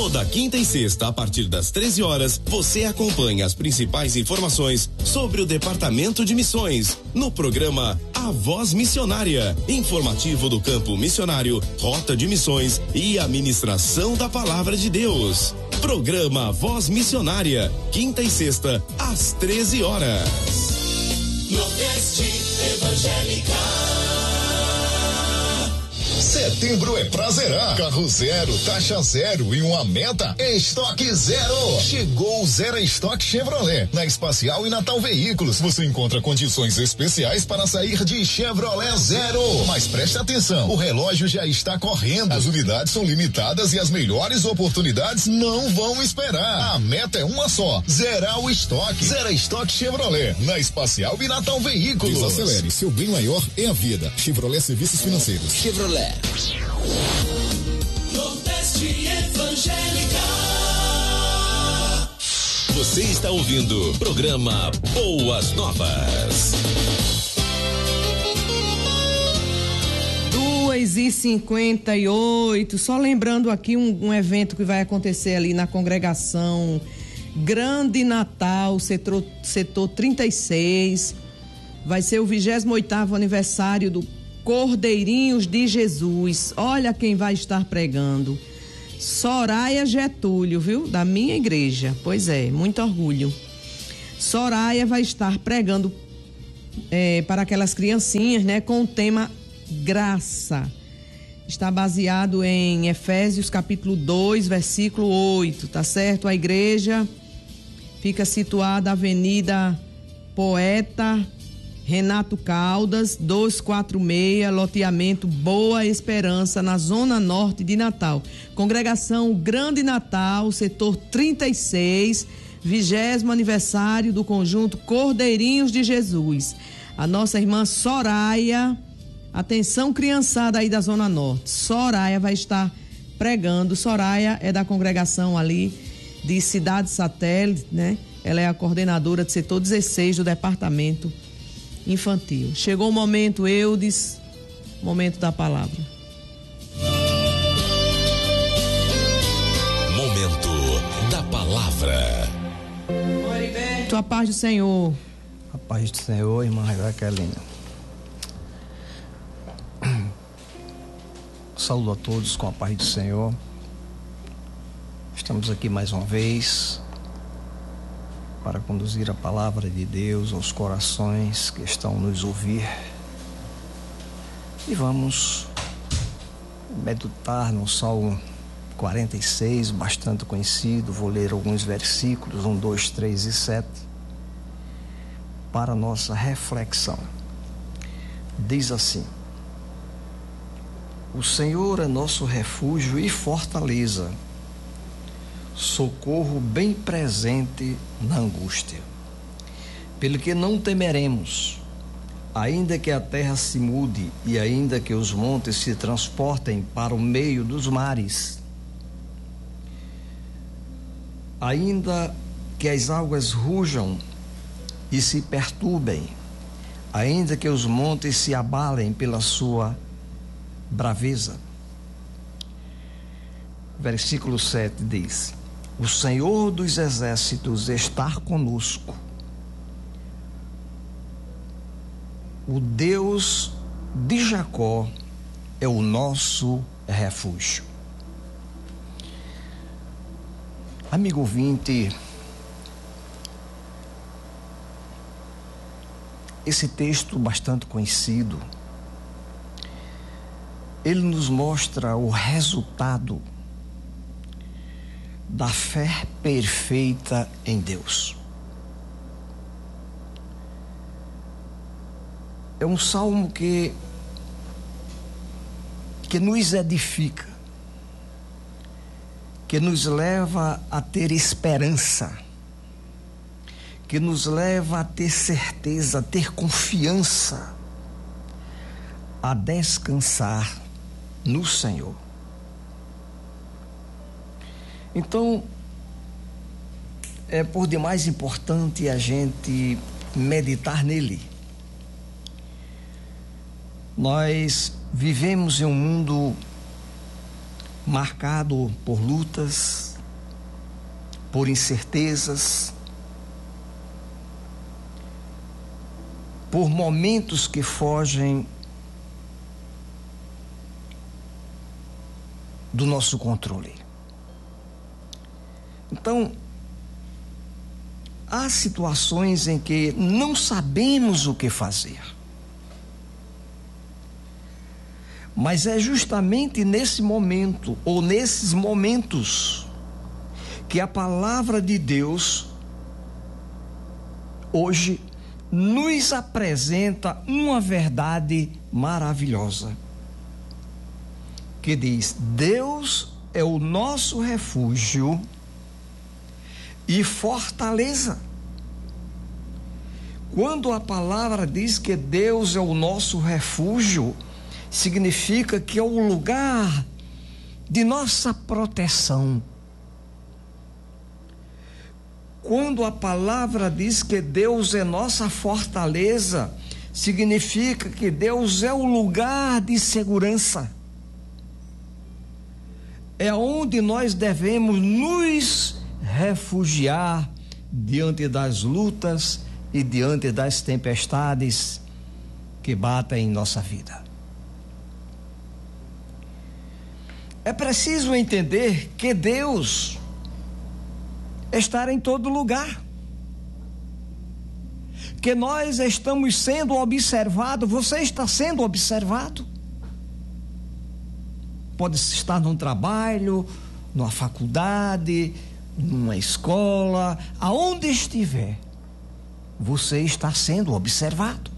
Toda quinta e sexta, a partir das 13 horas, você acompanha as principais informações sobre o Departamento de Missões, no programa A Voz Missionária, informativo do campo missionário, rota de missões e a ministração da Palavra de Deus. Programa Voz Missionária, quinta e sexta, às 13 horas. Nordeste Evangélica. Setembro é pra zerar. Carro zero, taxa zero e uma meta, estoque zero. Chegou o Zero Estoque Chevrolet. Na Espacial e Natal Veículos você encontra condições especiais para sair de Chevrolet zero. Mas preste atenção, o relógio já está correndo. As unidades são limitadas e as melhores oportunidades não vão esperar. A meta é uma só, zerar o estoque. Zero Estoque Chevrolet. Na Espacial e Natal Veículos. Desacelere, seu bem maior é a vida. Chevrolet Serviços Financeiros. Chevrolet. Nordeste Evangélica. Você está ouvindo o programa Boas Novas. 2h58. Só lembrando aqui um evento que vai acontecer ali na congregação Grande Natal, setor 36. Vai ser o 28º aniversário do Cordeirinhos de Jesus. Olha quem vai estar pregando. Soraya Getúlio, viu? Da minha igreja. Pois é, muito orgulho. Soraya vai estar pregando para aquelas criancinhas, né? Com o tema graça. Está baseado em Efésios capítulo 2, versículo 8, tá certo? A igreja fica situada na Avenida Poeta Renato Caldas, 246, loteamento Boa Esperança, na Zona Norte de Natal. Congregação Grande Natal, setor 36, 20º aniversário do conjunto Cordeirinhos de Jesus. A nossa irmã Soraya, atenção criançada aí da Zona Norte, Soraya vai estar pregando. Soraya é da congregação ali de Cidade Satélite, né? Ela é a coordenadora do setor 16 do departamento infantil. Chegou o momento, Eudes, momento da palavra. Momento da palavra. Tua paz do Senhor. A paz do Senhor, irmã Jaqueline. Saúdo a todos com a paz do Senhor. Estamos aqui mais uma vez para conduzir a palavra de Deus aos corações que estão nos ouvir. E vamos meditar no Salmo 46, bastante conhecido. Vou ler alguns versículos, 1, 2, 3 e 7, para nossa reflexão. Diz assim: o Senhor é nosso refúgio e fortaleza, socorro bem presente na angústia. Pelo que não temeremos, ainda que a terra se mude e ainda que os montes se transportem para o meio dos mares, ainda que as águas rujam e se perturbem, ainda que os montes se abalem pela sua braveza. Versículo 7 diz: o Senhor dos exércitos está conosco. O Deus de Jacó é o nosso refúgio. Amigo ouvinte, esse texto bastante conhecido, ele nos mostra o resultado da fé perfeita em Deus. É um salmo que nos edifica, que nos leva a ter esperança, que nos leva a ter certeza, a ter confiança, a descansar no Senhor. Então, é por demais importante a gente meditar nele. Nós vivemos em um mundo marcado por lutas, por incertezas, por momentos que fogem do nosso controle. Então, há situações em que não sabemos o que fazer. Mas é justamente nesse momento, ou nesses momentos, que a palavra de Deus hoje nos apresenta uma verdade maravilhosa, que diz: Deus é o nosso refúgio e fortaleza. Quando a palavra diz que Deus é o nosso refúgio, significa que é o lugar de nossa proteção. Quando a palavra diz que Deus é nossa fortaleza, significa que Deus é o lugar de segurança. É onde nós devemos nos refugiar diante das lutas e diante das tempestades que batem em nossa vida. É preciso entender que Deus está em todo lugar, que nós estamos sendo observados. Você está sendo observado. Pode estar num trabalho, numa faculdade, numa escola, aonde estiver, você está sendo observado.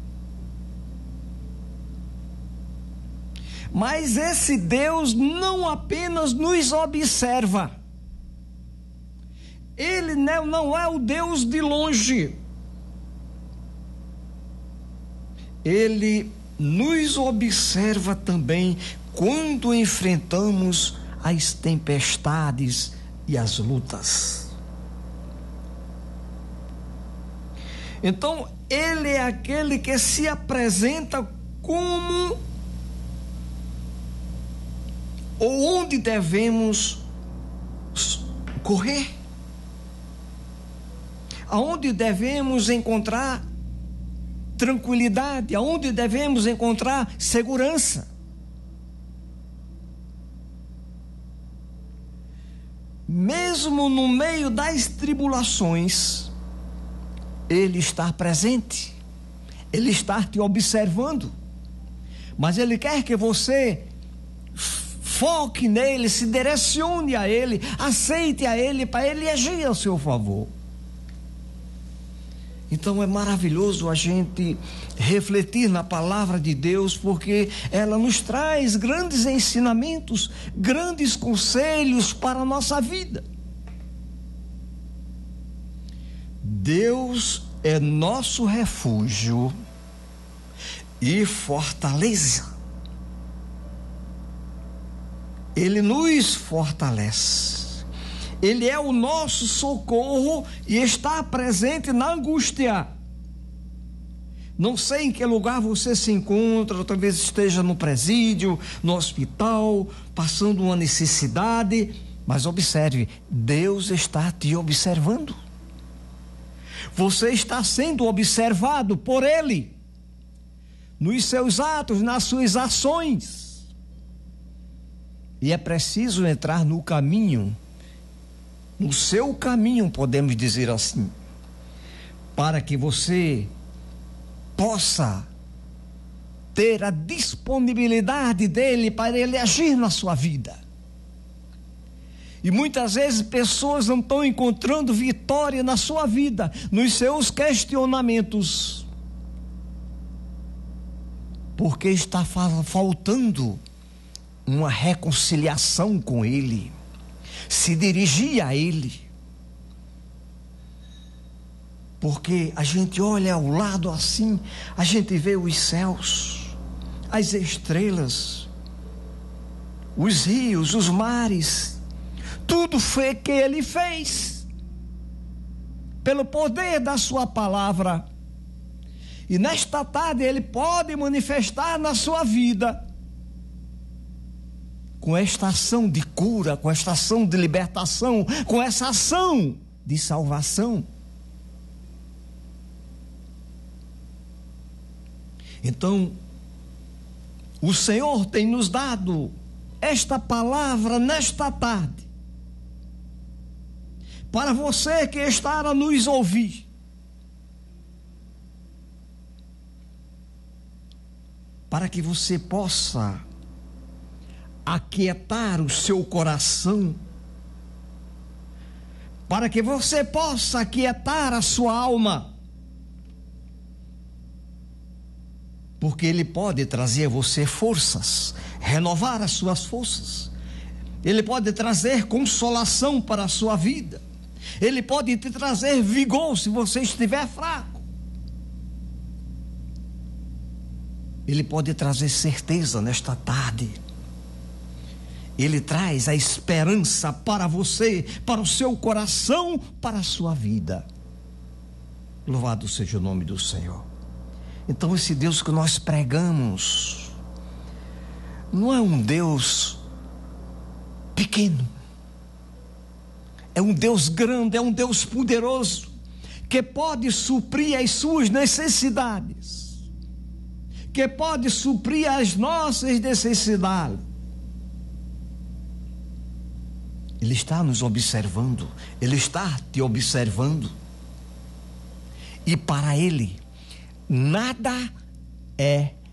Mas esse Deus não apenas nos observa, Ele não é o Deus de longe. Ele nos observa também quando enfrentamos as tempestades e as lutas. Então, Ele é aquele que se apresenta como ou onde devemos correr, aonde devemos encontrar tranquilidade, aonde devemos encontrar segurança. Mesmo no meio das tribulações, Ele está presente, Ele está te observando, mas Ele quer que você foque nele, se direcione a Ele, aceite a Ele, para Ele agir a seu favor. Então é maravilhoso a gente refletir na palavra de Deus, porque ela nos traz grandes ensinamentos, grandes conselhos para a nossa vida. Deus é nosso refúgio e fortaleza. Ele nos fortalece. Ele é o nosso socorro e está presente na angústia. Não sei em que lugar você se encontra, talvez esteja no presídio, no hospital, passando uma necessidade, mas observe, Deus está te observando. Você está sendo observado por Ele, nos seus atos, nas suas ações. E é preciso entrar no caminho, no seu caminho, podemos dizer assim, para que você possa ter a disponibilidade dele para ele agir na sua vida. E muitas vezes pessoas não estão encontrando vitória na sua vida, nos seus questionamentos, porque está faltando uma reconciliação com ele, se dirigir a Ele. Porque a gente olha ao lado assim, a gente vê os céus, as estrelas, os rios, os mares, tudo foi que Ele fez, pelo poder da sua palavra. E nesta tarde Ele pode manifestar na sua vida com esta ação de cura, com esta ação de libertação, com essa ação de salvação. Então, o Senhor tem nos dado esta palavra nesta tarde, para você que está a nos ouvir, para que você possa aquietar o seu coração, para que você possa aquietar a sua alma, porque Ele pode trazer a você forças, renovar as suas forças. Ele pode trazer consolação para a sua vida. Ele pode te trazer vigor se você estiver fraco. Ele pode trazer certeza nesta tarde. Ele traz a esperança para você, para o seu coração, para a sua vida. Louvado seja o nome do Senhor. Então, esse Deus que nós pregamos não é um Deus pequeno, é um Deus grande, é um Deus poderoso, que pode suprir as suas necessidades, que pode suprir as nossas necessidades. Ele está nos observando, Ele está te observando, e para Ele nada é